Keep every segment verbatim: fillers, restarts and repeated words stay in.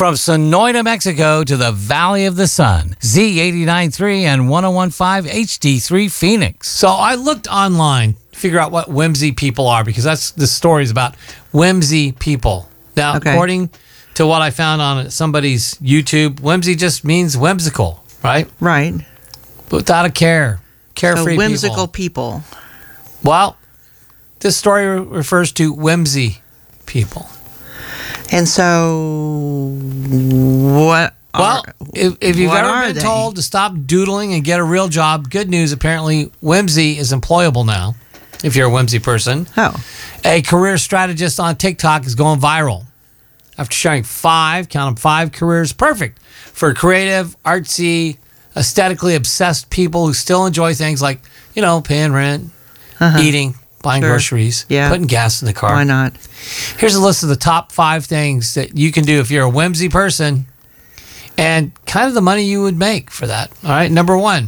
From Sonoita, Mexico to the Valley of the Sun, Z eighty-nine point three and one oh one point five H D three Phoenix. So I looked online to figure out what whimsy people are, because that's the story is about whimsy people. Now, Okay. according to what I found on somebody's YouTube, whimsy just means whimsical, right? Right. Without a care. Carefree So whimsical people. people. Well, this story re- refers to whimsy people. And so, what Well, are, if, if you've what ever are been they? told to stop doodling and get a real job, good news. Apparently, whimsy is employable now, if you're a whimsy person. Oh. A career strategist on TikTok is going viral after sharing five, count them, five careers perfect for creative, artsy, aesthetically obsessed people who still enjoy things like, you know, paying rent, Uh-huh. eating, buying Sure. groceries, Yeah. putting gas in the car. Why not? Here's a list of the top five things that you can do if you're a whimsy person and kind of the money you would make for that. All right. Number one,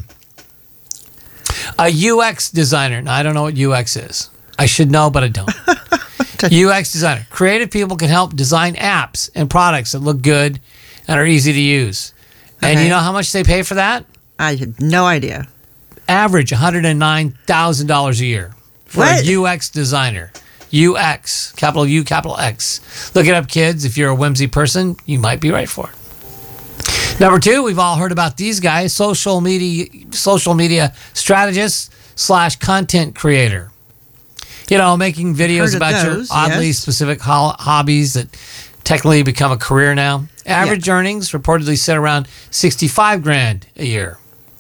a U X designer. Now, I don't know what U X is. I should know, but I don't. U X designer. Creative people can help design apps and products that look good and are easy to use. And Okay. you know how much they pay for that? I had no idea. Average one hundred nine thousand dollars a year for What? a U X designer. U X, capital U, capital X. Look it up, kids. If you're a whimsy person, you might be right for it. Number two, we've all heard about these guys, social media, social media strategist slash content creator. You know, making videos Heard of about those, your oddly yes. specific ho- hobbies that technically become a career now. Average earnings reportedly sit around sixty-five grand a year.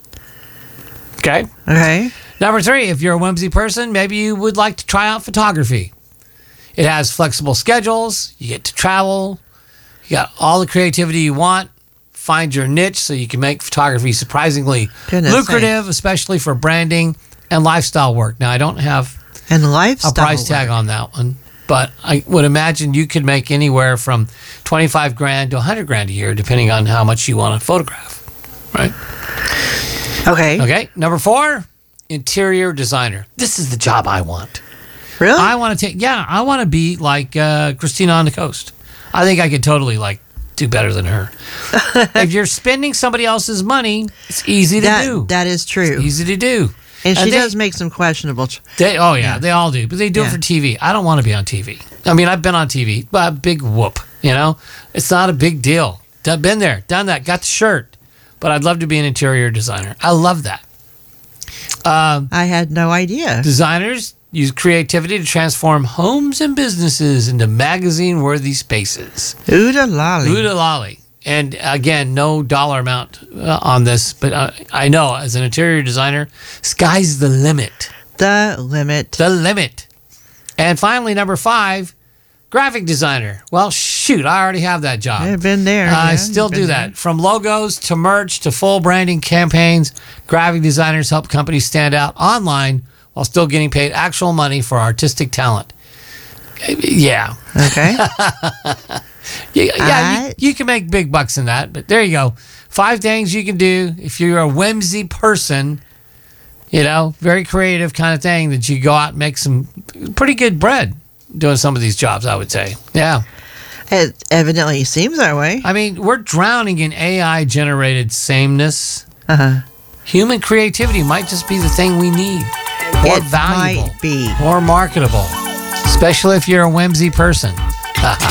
Okay. Okay. Number three, if you're a whimsy person, maybe you would like to try out photography. It has flexible schedules. You get to travel. You got all the creativity you want. Find your niche so you can make photography surprisingly Goodness lucrative, especially for branding and lifestyle work. Now, I don't have And a lifestyle. price tag on that one, but I would imagine you could make anywhere from twenty-five grand to one hundred grand a year, depending on how much you want to photograph. Right? Okay. Okay. Number four, interior designer. This is the job I want. Really? I want to take, yeah, I want to be like uh, Christina on the Coast. I think I could totally like do better than her. If you're spending somebody else's money, it's easy to that, do. that is true. Easy to do. And she they, does make some questionable. Ch- They, oh, yeah, Yeah. they all do. But they do Yeah. it for T V. I don't want to be on T V. I mean, I've been on T V, but big whoop, you know? It's not a big deal. Done- Been there, done that, got the shirt. But I'd love to be an interior designer. I love that. Um, I had no idea. Designers use creativity to transform homes and businesses into magazine-worthy spaces. Ooda lolly. Ooda lolly. And again, no dollar amount uh, on this, but uh, I know as an interior designer, sky's the limit. The limit. The limit. And finally, number five, graphic designer. Well, shoot, I already have that job. I've been there. I yeah, still been do there. that. From logos to merch to full branding campaigns, graphic designers help companies stand out online while still getting paid actual money for artistic talent. Yeah. Okay. Yeah, yeah Alright. you, you can make big bucks in that, but there you go. Five things you can do if you're a whimsy person, you know, very creative kind of thing that you go out and make some pretty good bread doing some of these jobs, I would say. Yeah. It evidently seems that way. I mean, we're drowning in A I-generated sameness. Uh-huh. Human creativity might just be the thing we need. More It valuable. might be. More marketable. Especially if you're a whimsy person.